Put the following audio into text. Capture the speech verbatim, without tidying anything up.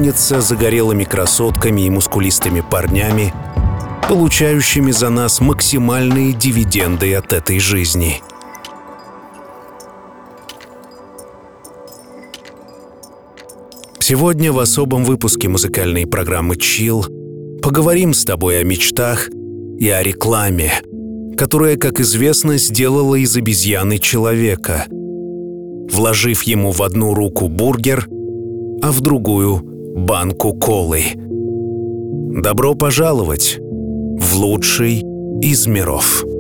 полнится загорелыми красотками и мускулистыми парнями, получающими за нас максимальные дивиденды от этой жизни. Сегодня в особом выпуске музыкальной программы Chill поговорим с тобой о мечтах и о рекламе, которая, как известно, сделала из обезьяны человека, вложив ему в одну руку бургер, а в другую — банку колы. Добро пожаловать в лучший из миров.